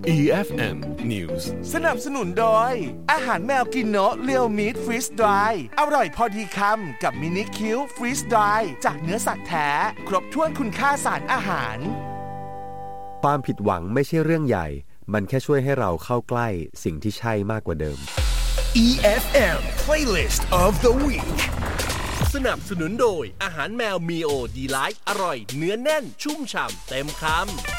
EFM News สนับสนุนโดยอาหารแมวกินโนะเรียวมีทฟรีสดรายอร่อยพอดีคำกับมินิคิวฟรีสดรายจากเนื้อสัตว์แท้ครบถ้วนคุณค่าสารอาหารความผิดหวังไม่ใช่เรื่องใหญ่มันแค่ช่วยให้เราเข้าใกล้สิ่งที่ใช่มากกว่าเดิม EFM Playlist of the Week สนับสนุนโดยอาหารแมวมีโอดีไลท์อร่อยเนื้อแน่นชุ่มฉ่ำเต็มคำ